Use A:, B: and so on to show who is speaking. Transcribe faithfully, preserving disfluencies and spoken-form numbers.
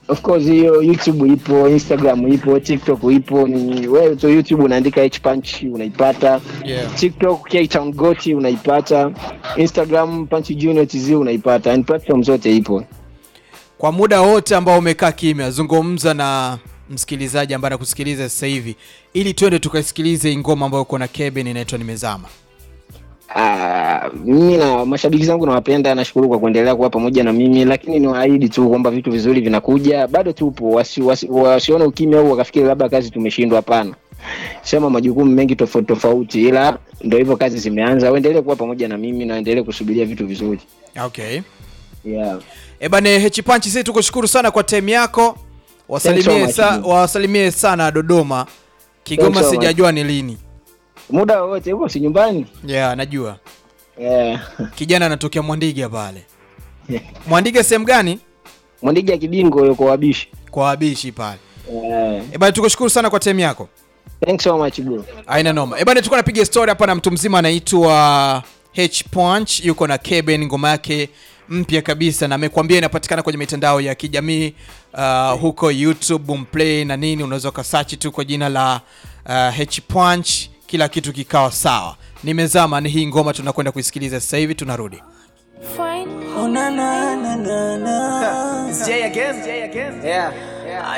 A: Of course hiyo YouTube ipo, Instagram ipo, TikTok ipo. Ni wewe tu YouTube unaandika H Punch unaipata.
B: Yeah.
A: TikTok K-Town Gotti unaipata. Instagram Punch Junior T Z unaipata. And platform zote ipo.
B: Kwa muda wote ambao umekaa kimya, zungumza na msikilizaji ambaye anakusikiliza sasa hivi ili twende tukasikilize ngoma ambayo uko na Keben inaitwa Nimezama.
A: Ah, mimi na mashabiki zangu nawapenda, nashukuru kwa kuendelea kuwa pamoja na mimi, lakini niwaahidi tu kwamba vitu vizuri vinakuja. Bado tupo, wasione wasi, wasi ukimya au wakafikiri labda kazi tumeshindwa. Hapana. Sema majukumu mengi tofauti tofauti, ila ndio hivyo, kazi zimeanza. Waendelee kuwa pamoja na mimi na waendelee kusubiria vitu vizuri.
B: Okay.
A: Yeah.
B: Eh bane H Punch, sisi tukushukuru sana kwa time yako. Wasalimie so sa, wasalimie sana Dodoma. Kigoma so sijajua ni lini.
A: Muda wote huko si nyumbani?
B: Yeah, najua.
A: Yeah.
B: Kijana anatokea Mwandiga pale. Mwandiga sehemu gani?
A: Mwandiga Kibingo yuko Wabishi.
B: Kwa Wabishi pale.
A: Yeah.
B: Eh bana tukushukuru sana kwa time yako.
A: Thanks so much bro.
B: Aina noma. Eh bana tulikuwa napiga story hapa na mtu mzima anaitwa H Punch, yuko na Keben, ngoma yake mpya kabisa na amekwambia inapatikana kwenye mitandao ya kijamii uh, huko YouTube, Boomplay na nini, unaweza kusearch tu kwa jina la uh, H Punch, kila kitu kikawa sawa. Nimezama ni hii ngoma tunakwenda kuisikiliza sasa hivi, tunarudi.
C: Fine. Oh na na na na na. It's Jay again, Jay again. Yeah.